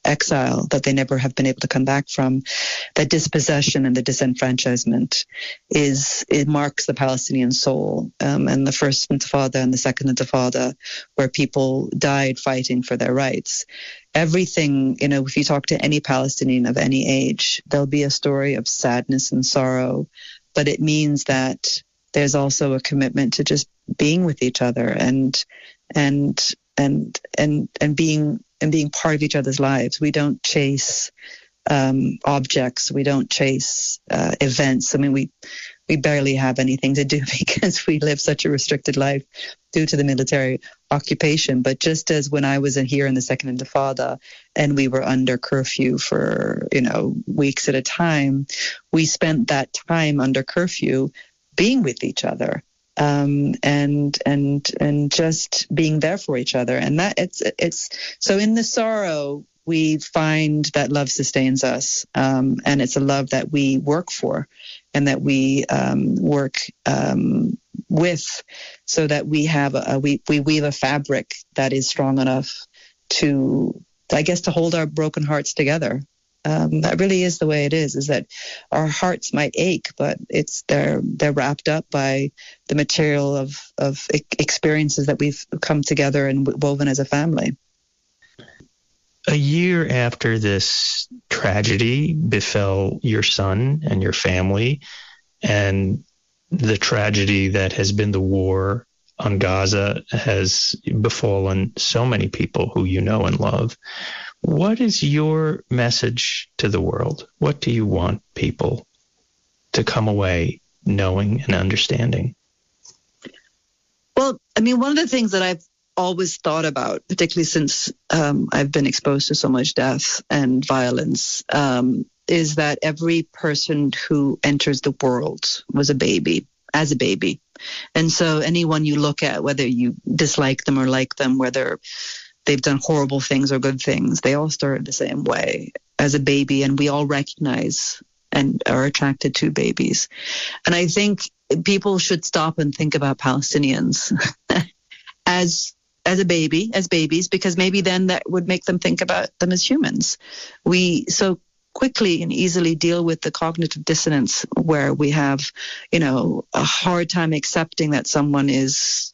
exile that they never have been able to come back from, that dispossession and the disenfranchisement it marks the Palestinian soul. And the first Intifada and the second Intifada, where people died fighting for their rights. Everything, if you talk to any Palestinian of any age, there'll be a story of sadness and sorrow, but it means that there's also a commitment to just being with each other and being part of each other's lives. We don't chase objects. We don't chase events. I mean, we barely have anything to do because we live such a restricted life due to the military occupation. But just as when I was here in the Second Intifada and we were under curfew for, weeks at a time, we spent that time under curfew being with each other. And just being there for each other. And that it's so in the sorrow, we find that love sustains us. And it's a love that we work for and that we work with, so that we have we weave a fabric that is strong enough to hold our broken hearts together. That really is the way it is that our hearts might ache, but they're wrapped up by the material of experiences that we've come together and woven as a family. A year after this tragedy befell your son and your family, and the tragedy that has been the war on Gaza has befallen so many people who you know and love, what is your message to the world? What do you want people to come away knowing and understanding? Well, I mean, one of the things that I've always thought about, particularly since I've been exposed to so much death and violence, is that every person who enters the world was as a baby. And so anyone you look at, whether you dislike them or like them, whether they've done horrible things or good things, they all started the same way, as a baby, and we all recognize and are attracted to babies. And I think people should stop and think about Palestinians as babies, because maybe then that would make them think about them as humans. We so quickly and easily deal with the cognitive dissonance where we have, a hard time accepting that someone is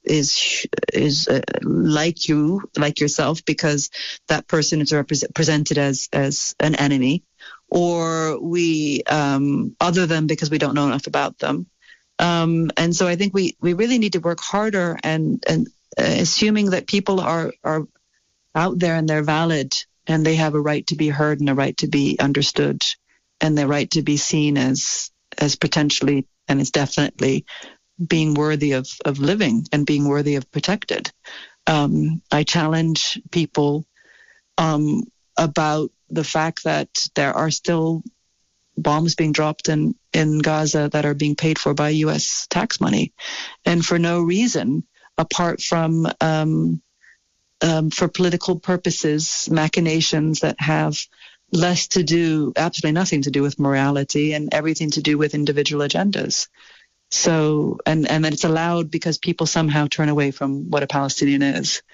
like yourself, because that person is presented as an enemy, or we other them because we don't know enough about them. And so I think we really need to work harder and assuming that people are out there and they're valid and they have a right to be heard and a right to be understood and the right to be seen as potentially and as definitely being worthy of living and being worthy of protected. I challenge people about the fact that there are still bombs being dropped in Gaza that are being paid for by U.S. tax money, and for no reason apart from for political purposes, machinations that have absolutely nothing to do with morality and everything to do with individual agendas. So, and then it's allowed because people somehow turn away from what a Palestinian is.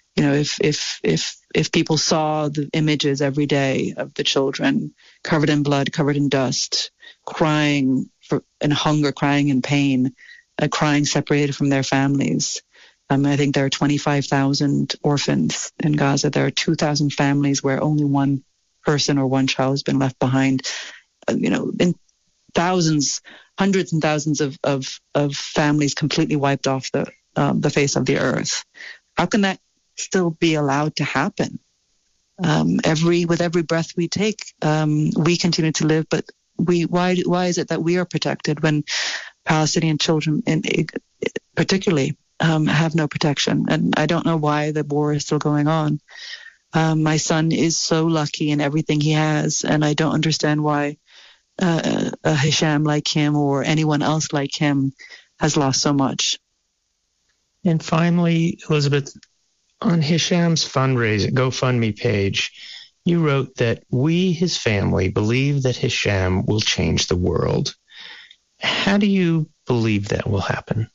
If people saw the images every day of the children covered in blood, covered in dust, crying in hunger, crying in pain, crying separated from their families. I think there are 25,000 orphans in Gaza. There are 2,000 families where only one person or one child has been left behind. In thousands, hundreds and thousands of families completely wiped off the face of the earth. How can that still be allowed to happen? With every breath we take, we continue to live, but why is it that we are protected when Palestinian children, particularly, have no protection? And I don't know why the war is still going on. My son is so lucky in everything he has, and I don't understand why a Hisham like him or anyone else like him has lost so much. And finally, Elizabeth, on Hisham's fundraising GoFundMe page, you wrote that we, his family, believe that Hisham will change the world. How do you believe that will happen?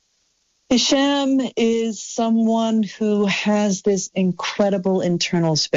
Hisham is someone who has this incredible internal space.